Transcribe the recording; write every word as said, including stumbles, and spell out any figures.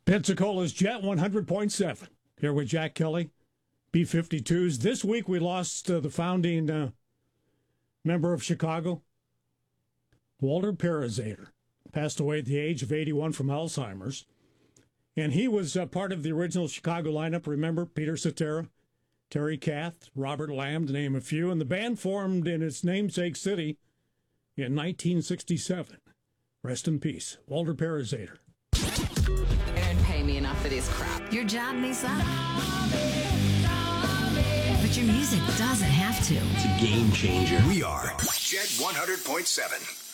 Pensacola's Jet one hundred point seven. Here with Jack Kelly, B fifty-twos. This week we lost uh, the founding uh, member of Chicago, Walter Parazaider. Passed away at the age of eighty-one from Alzheimer's. And he was uh, part of the original Chicago lineup. Remember, Peter Cetera, Terry Kath, Robert Lamb, to name a few. And the band formed in its namesake city in nineteen sixty-seven. Rest in peace, Walter Parazaider. They don't pay me enough for this crap. Your job may suck, but your music doesn't have to. It's a game changer. We are Jet one hundred point seven.